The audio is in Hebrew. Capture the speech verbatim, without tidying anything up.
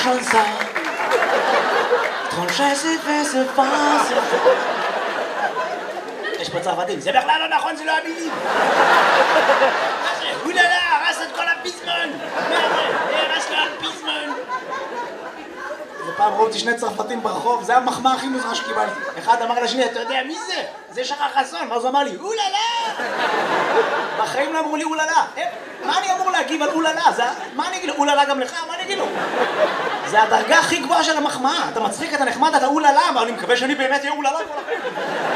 chanson. Trancher c'est fait se passe. יש פה צרפתים, זה בכלל לא נכון, זה לא המילים. אוללה, הרס את כל הפיזמון. מה זה? הרס לו הפיזמון. ופעם ראיתי שני צרפתים ברחוב, זה המחמאה הכי מוזרה שקיבלתי. אחד אמר לשני, אתה יודע מי זה? זה שחר חסון. ואז הוא אמר לי, אוללה! בחיים לא אמרו לי אוללה. מה אני אמור להגיב על אוללה? מה אני אגיד לו? אוללה גם לך? מה אני אגיד לו? זה הדרגה הכי גבוהה של המחמאה. אתה מצחיק, אתה נחמד, אתה אוללה, אבל אני מקווה שאני באמת אהיה אוללה.